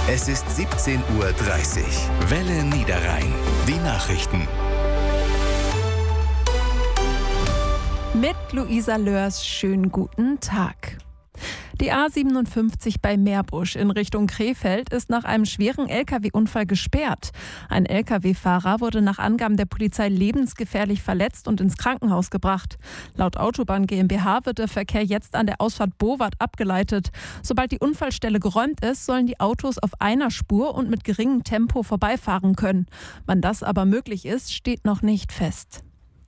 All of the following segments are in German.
Es ist 17:30 Uhr. Welle Niederrhein. Die Nachrichten. Mit Luisa Lörs, schönen guten Tag. Die A57 bei Meerbusch in Richtung Krefeld ist nach einem schweren Lkw-Unfall gesperrt. Ein Lkw-Fahrer wurde nach Angaben der Polizei lebensgefährlich verletzt und ins Krankenhaus gebracht. Laut Autobahn GmbH wird der Verkehr jetzt an der Ausfahrt Bowart abgeleitet. Sobald die Unfallstelle geräumt ist, sollen die Autos auf einer Spur und mit geringem Tempo vorbeifahren können. Wann das aber möglich ist, steht noch nicht fest.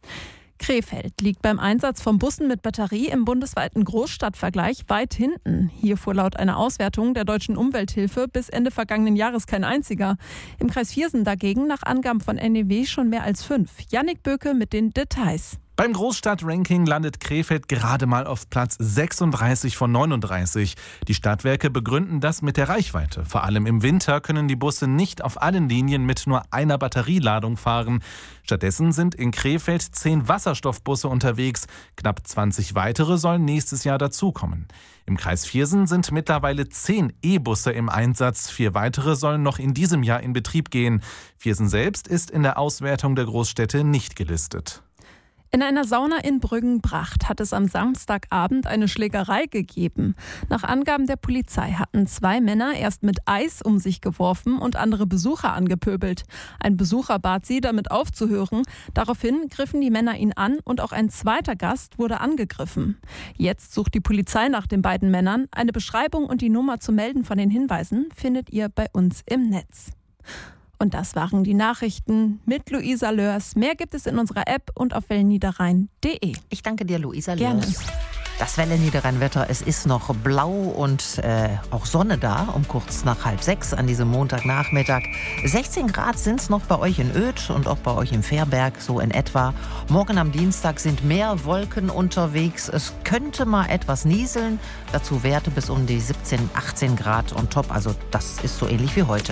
Krefeld liegt beim Einsatz von Bussen mit Batterie im bundesweiten Großstadtvergleich weit hinten. Hier fuhr laut einer Auswertung der Deutschen Umwelthilfe bis Ende vergangenen Jahres kein einziger. Im Kreis Viersen dagegen nach Angaben von NEW schon mehr als 5. Jannik Böke mit den Details. Beim Großstadtranking landet Krefeld gerade mal auf Platz 36 von 39. Die Stadtwerke begründen das mit der Reichweite. Vor allem im Winter können die Busse nicht auf allen Linien mit nur einer Batterieladung fahren. Stattdessen sind in Krefeld 10 Wasserstoffbusse unterwegs. Knapp 20 weitere sollen nächstes Jahr dazukommen. Im Kreis Viersen sind mittlerweile 10 E-Busse im Einsatz. 4 weitere sollen noch in diesem Jahr in Betrieb gehen. Viersen selbst ist in der Auswertung der Großstädte nicht gelistet. In einer Sauna in Brüggenbracht hat es am Samstagabend eine Schlägerei gegeben. Nach Angaben der Polizei hatten 2 Männer erst mit Eis um sich geworfen und andere Besucher angepöbelt. Ein Besucher bat sie, damit aufzuhören. Daraufhin griffen die Männer ihn an und auch ein zweiter Gast wurde angegriffen. Jetzt sucht die Polizei nach den beiden Männern. Eine Beschreibung und die Nummer zu melden von den Hinweisen findet ihr bei uns im Netz. Und das waren die Nachrichten mit Luisa Lörs. Mehr gibt es in unserer App und auf wellenniederrhein.de. Ich danke dir, Luisa Lörs. Gerne. Das Welle Niederrhein-Wetter, es ist noch blau und auch Sonne da, um kurz nach 5:30 an diesem Montagnachmittag. 16 Grad sind es noch bei euch in Oedt und auch bei euch im Fährberg, so in etwa. Morgen am Dienstag sind mehr Wolken unterwegs. Es könnte mal etwas nieseln. Dazu Werte bis um die 17, 18 Grad on top. Also das ist so ähnlich wie heute.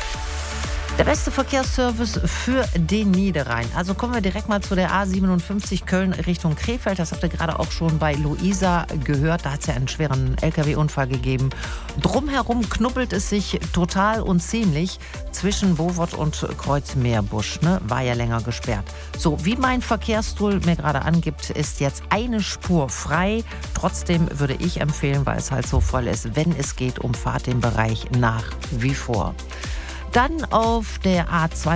Der beste Verkehrsservice für den Niederrhein. Also kommen wir direkt mal zu der A57 Köln Richtung Krefeld. Das habt ihr gerade auch schon bei Luisa gehört. Da hat es ja einen schweren Lkw-Unfall gegeben. Drumherum knubbelt es sich total und ziemlich zwischen Bowart und Kreuz Meerbusch. Ne? War ja länger gesperrt. So, wie mein Verkehrstool mir gerade angibt, ist jetzt eine Spur frei. Trotzdem würde ich empfehlen, weil es halt so voll ist, wenn es geht, umfahrt den Bereich nach wie vor. Dann auf der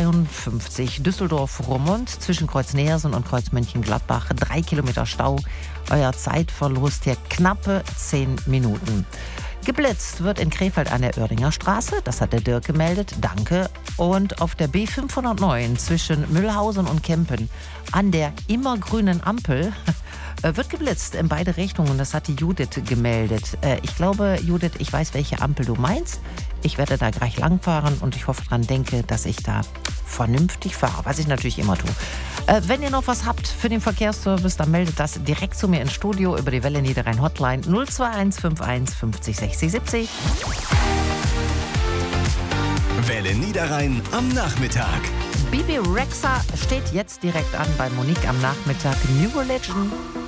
A52 Düsseldorf-Roermond zwischen Kreuz Neersen und Kreuz Mönchengladbach 3 Kilometer Stau. Euer Zeitverlust hier knappe 10 Minuten. Geblitzt wird in Krefeld an der Oerdinger Straße, das hat der Dirk gemeldet, danke. Und auf der B509 zwischen Mühlhausen und Kempen an der immergrünen Ampel wird geblitzt in beide Richtungen, das hat die Judith gemeldet. Ich glaube, Judith, ich weiß, welche Ampel du meinst. Ich werde da gleich langfahren und ich hoffe dran denke, dass ich da vernünftig fahre, was ich natürlich immer tue. Wenn ihr noch was habt für den Verkehrsservice, dann meldet das direkt zu mir ins Studio über die Welle Niederrhein Hotline 02151 50 60 70. Welle Niederrhein am Nachmittag. Bibi Rexha steht jetzt direkt an bei Monique am Nachmittag. New Religion.